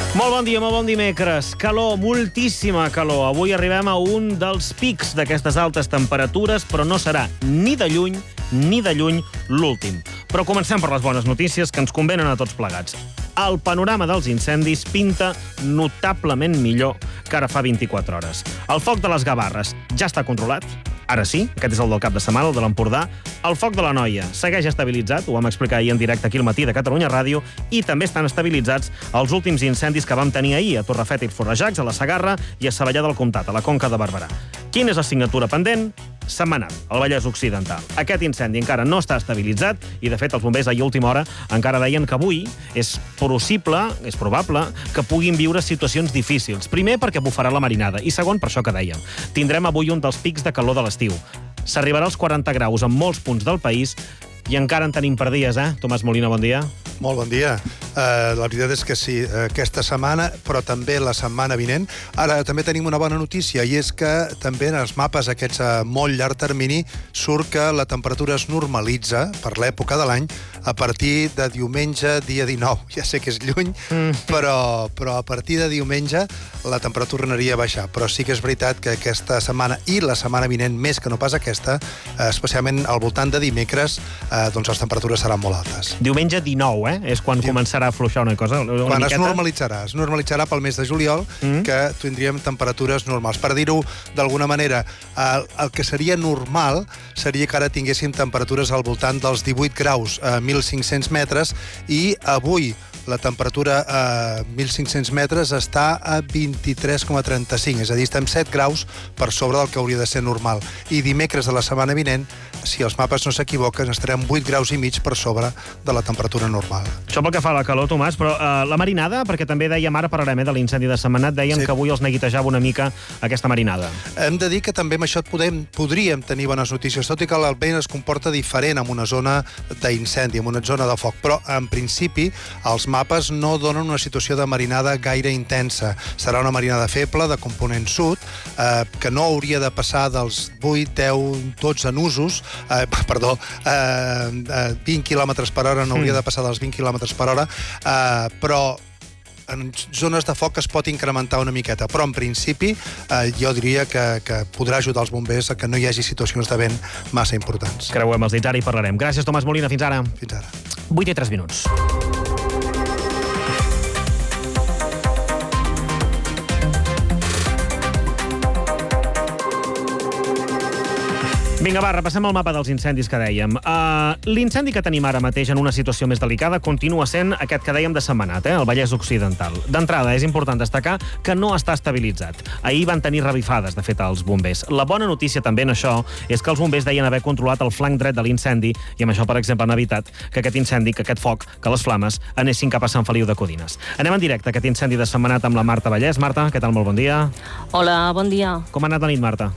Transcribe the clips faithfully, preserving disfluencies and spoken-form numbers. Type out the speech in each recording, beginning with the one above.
Molt bon dia, molt bon dimecres. Calor, moltíssima calor. Avui arribem a un dels pics d'aquestes altes temperatures, però no serà ni de lluny ni de lluny l'últim. Però comencem per les bones notícies que ens convenen a tots plegats. El panorama dels incendis pinta notablement millor que ara fa vint-i-quatre hores. El foc de les Gavarres ja està controlat. Ara sí, aquest és el del cap de setmana, el de l'Empordà. El foc de l'Anoia segueix estabilitzat, ho vam explicar ahir en directe aquí al matí de Catalunya Ràdio, i també estan estabilitzats els últims incendis que vam tenir ahir a Torrefeta i Florejacs, a la Segarra i a Savallà del Comtat, a la Conca de Barberà. Quina és l'assignatura pendent? Setmanal, al Vallès Occidental. Aquest incendi encara no està estabilitzat i, de fet, els bombers ahir a última hora encara deien que avui és possible, és probable, que puguin viure situacions difícils. Primer, perquè bufarà la marinada, i segon, per això que dèiem. Tindrem avui un dels pics de calor de l'estiu. S'arribarà als quaranta graus en molts punts del país i encara en tenim per dies, eh? Tomàs Molina, bon dia. Molt bon dia. Uh, la veritat és que sí, aquesta setmana, però també la setmana vinent. Ara també tenim una bona notícia, i és que també en els mapes aquests a molt llarg termini surt que la temperatura es normalitza per l'època de l'any a partir de diumenge, dia dinou. Ja sé que és lluny, mm. però, però a partir de diumenge la temperatura tornaria a baixar. Però sí que és veritat que aquesta setmana i la setmana vinent, més que no pas aquesta, especialment al voltant de dimecres, eh, doncs les temperatures seran molt altes. Diumenge dinou, eh? És quan sí. començarà a afluixar una cosa. Una quan miqueta. es normalitzarà. Es normalitzarà pel mes de juliol, mm. que tindríem temperatures normals. Per dir-ho d'alguna manera, el, el que seria normal seria que ara tinguéssim temperatures al voltant dels divuit graus a mil cinc-cents metres, i avui la temperatura a mil cinc-cents metres està a vint-i-tres coma trenta-cinc, és a dir, estem set graus per sobre del que hauria de ser normal. I dimecres de la setmana vinent, si els mapes no s'equivoquen, estarem vuit graus i mig per sobre de la temperatura normal. Això pel que fa a la calor, Tomàs, però uh, la marinada, perquè també dèiem, ara parlarem eh, de l'incendi de Sentmenat, deien sí. que avui els neguitejava una mica aquesta marinada. Hem de dir que també amb això podem, podríem tenir bones notícies, tot i que el vent es comporta diferent en una zona d'incendi, en una zona de foc, però en principi els mapes no donen una situació de marinada gaire intensa. Serà una marinada feble, de component sud, eh, que no hauria de passar dels vuit, deu, dotze nusos, eh, perdó, eh, vint quilòmetres per hora, no hauria de passar dels vint quilòmetres per hora, eh, però en zones de foc es pot incrementar una miqueta, però en principi eh, jo diria que, que podrà ajudar els bombers a que no hi hagi situacions de vent massa importants. Creuem els dits, ara hi parlarem. Gràcies, Tomàs Molina, fins ara. Fins ara. vuit i tres minuts. Vinga, va, repassem el mapa dels incendis que dèiem. Uh, L'incendi que tenim ara mateix en una situació més delicada continua sent aquest que dèiem de Sentmenat, eh, el Vallès Occidental. D'entrada, és important destacar que no està estabilitzat. Ahir van tenir revifades, de fet, els bombers. La bona notícia també en això és que els bombers deien haver controlat el flanc dret de l'incendi i amb això, per exemple, han evitat que aquest incendi, que aquest foc, que les flames, anessin cap a Sant Feliu de Codines. Anem en directe a aquest incendi de Sentmenat amb la Marta Vallès. Marta, què tal? Molt bon dia. Hola, bon dia. Com ha anat la nit, Marta?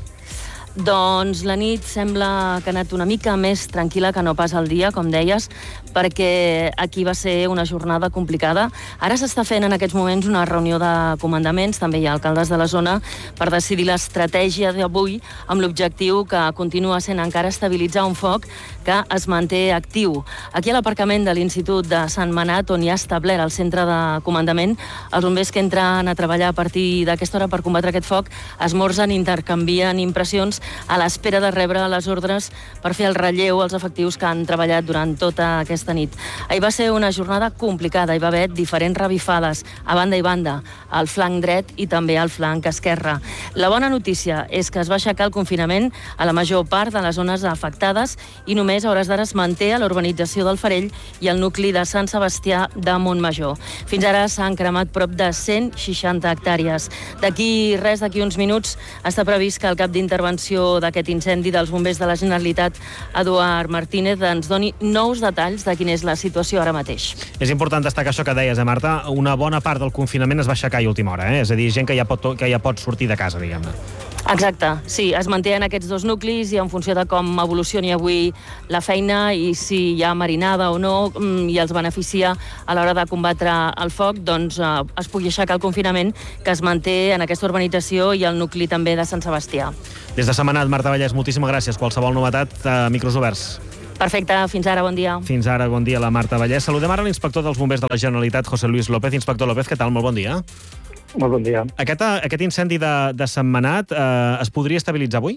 Doncs la nit sembla que ha anat una mica més tranquil·la que no pas el dia, com deies, perquè aquí va ser una jornada complicada. Ara s'està fent en aquests moments una reunió de comandaments, també hi ha alcaldes de la zona, per decidir l'estratègia d'avui amb l'objectiu que continua sent encara estabilitzar un foc que es manté actiu. Aquí a l'aparcament de l'Institut de Sentmenat, on hi ha establert el centre de comandament, els bombers que entren a treballar a partir d'aquesta hora per combatre aquest foc esmorzen, intercanvien impressions a l'espera de rebre les ordres per fer el relleu als efectius que han treballat durant tota aquesta nit. Ahir va ser una jornada complicada, hi va haver diferents revifades a banda i banda, al flanc dret i també al flanc esquerre. La bona notícia és que es va aixecar el confinament a la major part de les zones afectades i només a hores d'ara es manté a la urbanització del Farell i el nucli de Sant Sebastià de Montmajor. Fins ara s'han cremat prop de cent seixanta hectàrees. D'aquí res, d'aquí uns minuts, està previst que el cap d'intervenció d'aquest incendi dels bombers de la Generalitat, Eduard Martínez, ens doni nous detalls de quina és la situació ara mateix. És important destacar això que deies, eh, Marta? Una bona part del confinament es va aixecar a última hora, eh? És a dir, gent que ja pot, que ja pot sortir de casa, diguem-ne. Exacte, sí, es mantenen aquests dos nuclis i en funció de com evolucioni avui la feina i si hi ha marinada o no i els beneficia a l'hora de combatre el foc, doncs eh, es pugui aixecar el confinament que es manté en aquesta urbanització i el nucli també de Sant Sebastià. Des de Sentmenat, Marta Vallès, moltíssimes gràcies. Qualsevol novetat, eh, micros oberts. Perfecte, fins ara, bon dia. Fins ara, bon dia, la Marta Vallès. Saludem ara l'inspector dels bombers de la Generalitat, José Luis López. Inspector López, què tal? Molt bon dia. Molt bon dia. Aquest, aquest incendi de, de Sentmenat eh, es podria estabilitzar avui?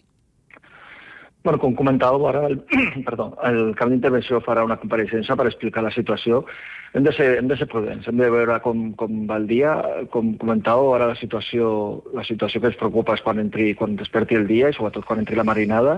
Bueno, com comentàveu, ara el, perdó, el cap d'intervenció farà una compareixença per explicar la situació. Hem de ser, hem de ser prudents, hem de veure com, com va el dia. Com comentàveu, ara la situació, la situació que ens preocupa és quan, entri, quan desperti el dia i sobretot quan entri la marinada.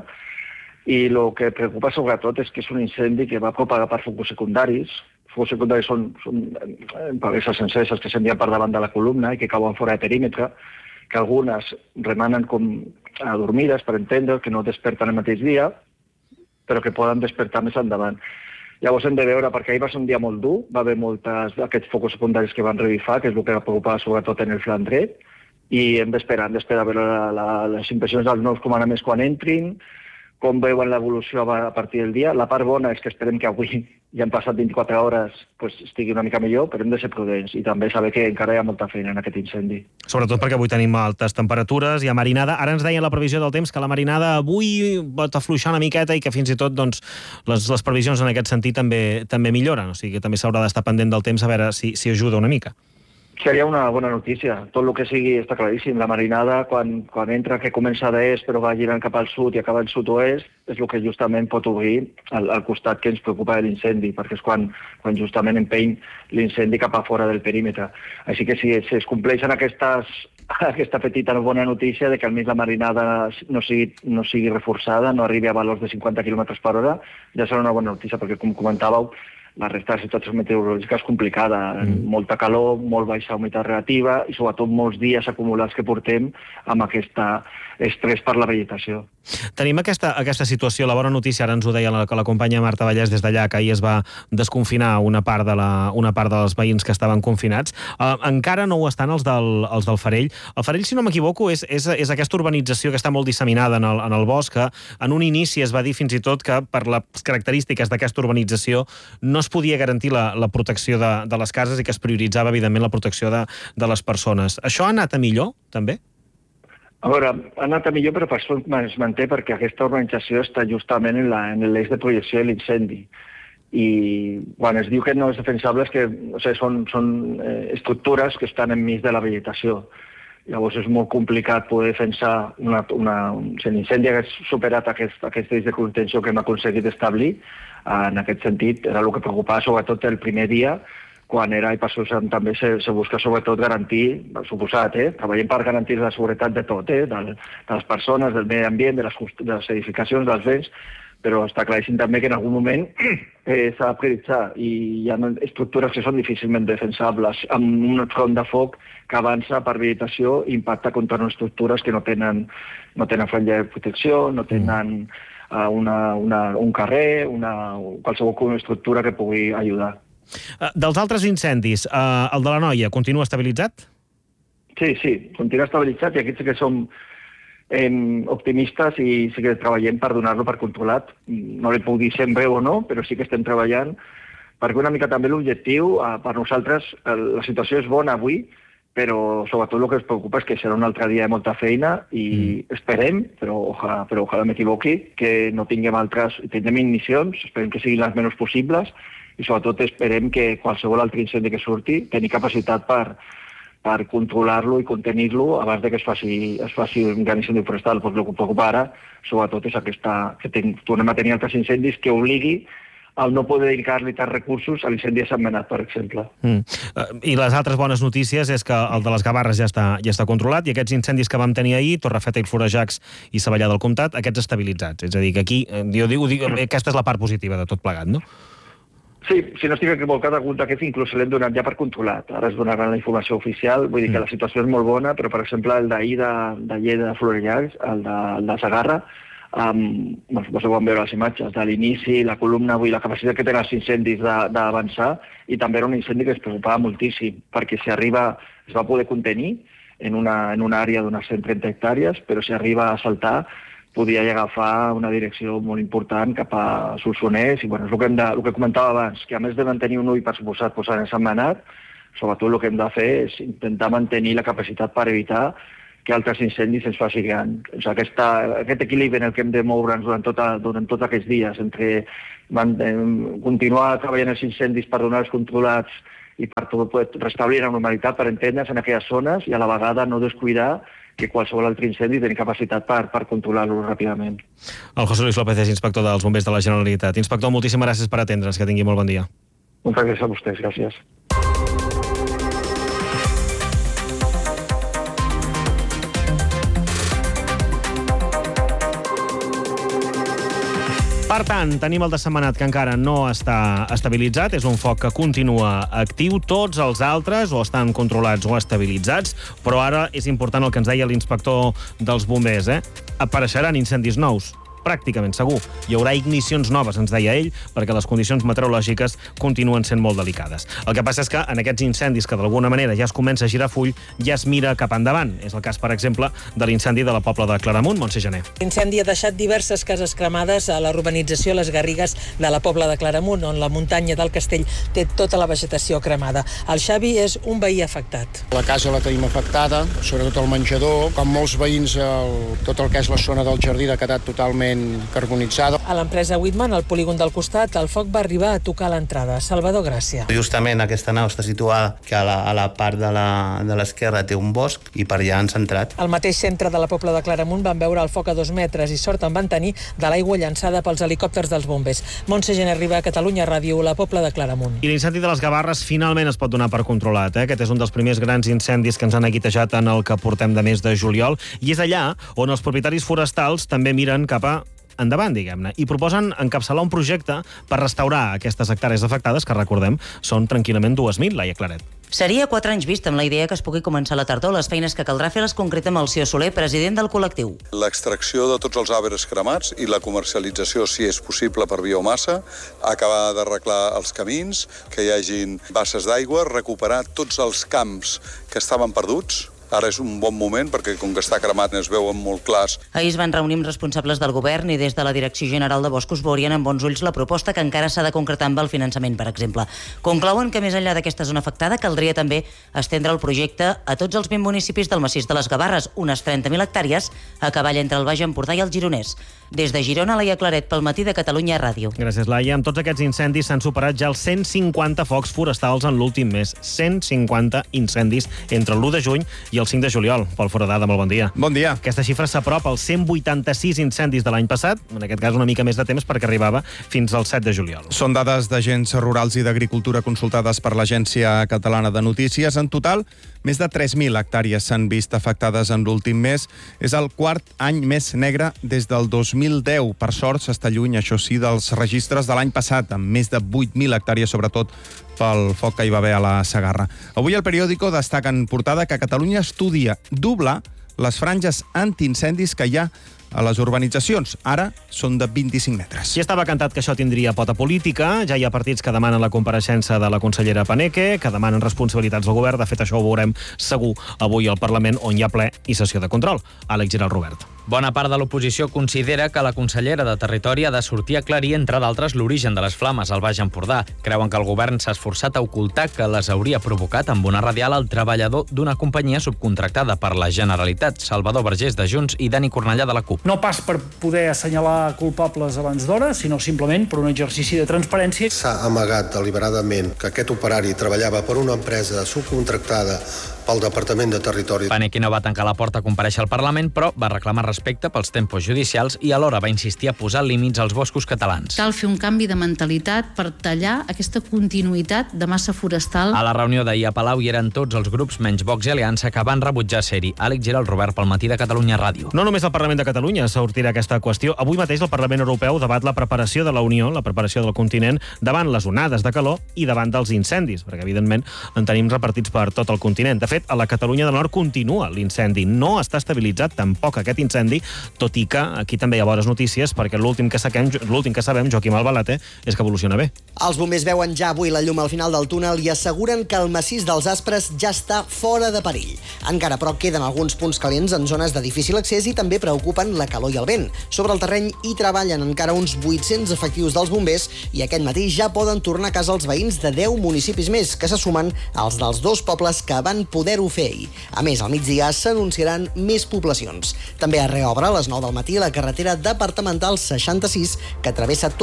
I el que preocupa sobretot és que és un incendi que va propagar per focus secundaris. Focus secundaris són, són paguesses enceses que s'envien per davant de la columna i que cauen fora de perímetre, que algunes remanen com adormides, per entendre, que no desperten el mateix dia, però que poden despertar més endavant. Llavors hem de veure, perquè ahir va ser un dia molt dur, va haver moltes d'aquests focus secundaris que van revifar, que és el que va preocupar sobretot en el flanc dret, i hem d'esperar, hem d'esperar a veure la, la, les impressions dels nous comandaments quan entrin, com veuen l'evolució a partir del dia. La part bona és que esperem que avui, ja han passat vint-i-quatre hores, pues, estigui una mica millor, però hem de ser prudents i també saber que encara hi ha molta feina en aquest incendi. Sobretot perquè avui tenim altes temperatures, hi ha marinada. Ara ens deien la previsió del temps que la marinada avui pot afluixar una miqueta i que fins i tot doncs, les, les previsions en aquest sentit també, també milloren. O sigui que també s'haurà d'estar pendent del temps a veure si, si ajuda una mica. Seria una bona notícia. Tot el que sigui està claríssim. La marinada, quan, quan entra, que comença d'est però va girant cap al sud i acaba al sud-oest, és el que justament pot obrir al, al costat que ens preocupa de l'incendi, perquè és quan, quan justament empeny l'incendi cap a fora del perímetre. Així que si, si es compleixen aquestes, aquesta petita bona notícia de que almenys la marinada no sigui, no sigui reforçada, no arribi a valors de cinquanta quilòmetres per hora, ja serà una bona notícia, perquè com comentàveu, la resta de situació meteorològica és complicada. Mm. Molta calor, molt baixa humitat relativa i sobretot molts dies acumulats que portem amb aquest estrès per la vegetació. Tenim aquesta, aquesta situació. La bona notícia, ara ens ho deia la, la companya Marta Vallès des d'allà, que ahir es va desconfinar una part, de la, una part dels veïns que estaven confinats. Uh, encara no ho estan els del, els del Farell. El Farell, si no m'equivoco, és, és, és aquesta urbanització que està molt disseminada en el, en el bosc, que en un inici es va dir fins i tot que per les característiques d'aquesta urbanització no es podia garantir la, la protecció de, de les cases i que es prioritzava, evidentment, la protecció de, de les persones. Això ha anat a millor, també? A veure, ha anat a millor, però per això es manté, perquè aquesta organització està justament en l'eix de projecció de l'incendi. I quan es diu que no és defensable és que o sigui, són, són eh, estructures que estan enmig de la vegetació. Llavors és molt complicat poder defensar una, una, un, si l'incendi hagués superat aquest, aquest eix de contenció que hem aconseguit establir. En aquest sentit, era el que preocupava sobretot el primer dia, quan era, i per això també se, se busca sobretot garantir, suposat, eh? Treballem per garantir la seguretat de tot, eh? de, de les persones, del medi ambient, de les, de les edificacions, dels béns, però està claríssim també que en algun moment eh, s'ha de prioritzar i hi ha estructures que són difícilment defensables, amb un front de foc que avança per vegetació i impacta contra unes estructures que no tenen, no tenen franja de protecció, no tenen uh, una, una, un carrer, una, qualsevol estructura que pugui ajudar. Uh, dels altres incendis, uh, el de la Noia continua estabilitzat? Sí, sí, continua estabilitzat i aquí sí que som eh, optimistes i sí que treballem per donar-lo per controlat. No li puc dir si en breu o no, però sí que estem treballant perquè una mica també l'objectiu, eh, per nosaltres, eh, la situació és bona avui, però sobretot el que ens preocupa és que serà un altre dia de molta feina i mm. esperem, però ojalà, però ojalà m'equivoqui, que no tinguem altres, tinguem ignicions, esperem que siguin les menys possibles, i sobretot esperem que qualsevol altre incendi que surti tenir capacitat per, per controlar-lo i contenir-lo abans de que es faci, es faci un gran incendi forestal. Pues el que preocupa ara, sobretot, és aquesta, que ten, tornem a tenir altres incendis que obligui al no poder dedicar-li tants recursos a l'incendi de Sentmenat, per exemple. Mm. I les altres bones notícies és que el de les Gavarres ja està, ja està controlat i aquests incendis que vam tenir ahir, Torrefeta i Florejacs i Savallà del Comtat, aquests estabilitzats. És a dir, que aquí, jo dic, dic, aquesta és la part positiva de tot plegat, no? Sí, si no estic equivocat, algun d'aquests inclús l'hem donat ja per controlat. Ara es donarà la informació oficial, vull dir que la situació és molt bona, però, per exemple, el d'ahir de, de Lleida de Florejacs, el de, el de Segarra, um, bueno, suposo que vam veure les imatges de l'inici, la columna, vull dir, la capacitat que tenen els incendis d'avançar, i també era un incendi que es preocupava moltíssim, perquè si arriba, es va poder contenir en una, en una àrea d'unes cent trenta hectàrees, però si arriba a saltar, podia agafar una direcció molt important cap a Solsonès, i bueno, és el que, hem de, el que comentava abans, que a més de mantenir un ull, per suposat, posant en Sentmenat, sobretot el que hem de fer és intentar mantenir la capacitat per evitar que altres incendis ens faci gran. O sigui, aquesta, aquest equilibri en el que hem de moure'ns durant, tota, durant tots aquests dies, entre van, eh, continuar treballant els incendis per donar els controlats i per poder restablir la normalitat, per entendre's en aquelles zones i a la vegada no descuidar que qualsevol altre incendi té capacitat per, per controlar-lo ràpidament. El José Luis López és inspector dels Bombers de la Generalitat. Inspector, moltíssimes gràcies per atendre'ns. Que tingui molt bon dia. Moltes gràcies a vostès. Gràcies. Per tant, tenim el de Sentmenat, que encara no està estabilitzat, és un foc que continua actiu. Tots els altres o estan controlats o estabilitzats, però ara és important el que ens deia l'inspector dels bombers, eh? Apareixeran incendis nous, pràcticament segur. Hi haurà ignicions noves, ens deia ell, perquè les condicions meteorològiques continuen sent molt delicades. El que passa és que en aquests incendis que d'alguna manera ja es comença a girar full, ja es mira cap endavant. És el cas, per exemple, de l'incendi de la Pobla de Claramunt, Montse Gené. L'incendi ha deixat diverses cases cremades a la urbanització Les Garrigues de la Pobla de Claramunt, on la muntanya del castell té tota la vegetació cremada. El Xavi és un veí afectat. La casa la tenim afectada, sobretot el menjador. Com molts veïns, el, tot el que és la zona del jardí ha quedat totalment carbonitzada. A l'empresa Whitman, al polígon del costat, el foc va arribar a tocar l'entrada. Salvador Gràcia. Justament aquesta nau està situada que a la, a la part de la, de l'esquerra té un bosc i per allà han centrat. Al mateix centre de la Pobla de Claramunt van veure el foc a dos metres i sort en van tenir de l'aigua llançada pels helicòpters dels bombers. Montse Gené Riba, Catalunya Ràdio, la Pobla de Claramunt. I l'incendi de les Gavarres finalment es pot donar per controlat. Eh? Aquest és un dels primers grans incendis que ens han aguitejat en el que portem de mes de juliol, i és allà on els propietaris forestals també miren cap a endavant, diguem-ne, i proposen encapçalar un projecte per restaurar aquestes hectàrees afectades, que recordem, són tranquil·lament dues mil, Laia Claret. Seria quatre anys vist amb la idea que es pugui començar la tardor. Les feines que caldrà fer les concreta amb el Cio Soler, president del col·lectiu. L'extracció de tots els arbres cremats i la comercialització, si és possible, per biomassa, acabar d'arreglar els camins, que hi hagin basses d'aigua, recuperar tots els camps que estaven perduts. Ara és un bon moment perquè, com que està cremat, es veuen molt clars. Ahir es van reunir amb responsables del govern i des de la Direcció General de Boscos veurien amb bons ulls la proposta, que encara s'ha de concretar amb el finançament, per exemple. Conclouen que més enllà d'aquesta zona afectada caldria també estendre el projecte a tots els vint municipis del massís de les Gavarres, unes trenta mil hectàrees, a cavall entre el Baix Empordà i el Gironès. Des de Girona, Laia Claret, pel Matí de Catalunya Ràdio. Gràcies, Laia. Amb tots aquests incendis s'han superat ja els cent cinquanta focs forestals en l'últim mes. cent cinquanta incendis entre l'u de juny i el cinc de juliol. Pol Foradada, molt bon dia. Bon dia. Aquesta xifra s'apropa als cent vuitanta-sis incendis de l'any passat, en aquest cas una mica més de temps perquè arribava fins al set de juliol. Són dades d'agents rurals i d'agricultura consultades per l'Agència Catalana de Notícies. En total, més de tres mil hectàrees s'han vist afectades en l'últim mes. És el quart any més negre des del dos mil deu. Per sort, s'està lluny, això sí, dels registres de l'any passat, amb més de vuit mil hectàrees, sobretot pel foc que hi va haver a la Segarra. Avui el periòdico destaca en portada que Catalunya estudia doblar les franges antiincendis que hi ha a les urbanitzacions. Ara són de vint-i-cinc metres. Ja estava cantat que això tindria pota política. Ja hi ha partits que demanen la compareixença de la consellera Paneque, que demanen responsabilitats al govern. De fet, això ho veurem segur avui al Parlament, on hi ha ple i sessió de control. Àlex Giral Robert. Bona part de l'oposició considera que la consellera de Territori ha de sortir a aclarir, entre d'altres, l'origen de les flames al Baix Empordà. Creuen que el govern s'ha esforçat a ocultar que les hauria provocat amb una radial al treballador d'una companyia subcontractada per la Generalitat, Salvador Vergés de Junts i Dani Cornellà de la CUP. No pas per poder assenyalar culpables abans d'hora, sinó simplement per un exercici de transparència. S'ha amagat deliberadament que aquest operari treballava per una empresa subcontractada pel Departament de Territori. Paneque no va tancar la porta a comparèixer al Parlament, però va reclamar respecte pels tempos judicials i alhora va insistir a posar límits als boscos catalans. Cal fer un canvi de mentalitat per tallar aquesta continuïtat de massa forestal. A la reunió d'ahir a Palau hi eren tots els grups menys Vox i Aliança que van rebutjar ser-hi. Àlex Giral Robert, pel Matí de Catalunya Ràdio. No només el Parlament de Catalunya sortirà aquesta qüestió. Avui mateix el Parlament Europeu debat la preparació de la Unió, la preparació del continent, davant les onades de calor i davant dels incendis, perquè evidentment en tenim repartits per tot el continent. De fet, a la Catalunya del Nord continua l'incendi. No està estabilitzat tampoc aquest incendi, tot i que aquí també hi ha bones notícies, perquè l'últim que, saquem, l'últim que sabem, Joaquim Albalate, és que evoluciona bé. Els bombers veuen ja avui la llum al final del túnel i asseguren que el massís dels Aspres ja està fora de perill. Encara, però, queden alguns punts calents en zones de difícil accés i també preocupen la calor i el vent. Sobre el terreny hi treballen encara uns vuit-cents efectius dels bombers i aquest matí ja poden tornar a casa els veïns de deu municipis més, que se sumen als dels dos pobles que van poder poder-ho fer ahir. A més, al migdia s'anunciaran més poblacions. També es reobre a les nou del matí la carretera departamental seixanta-sis, que travessa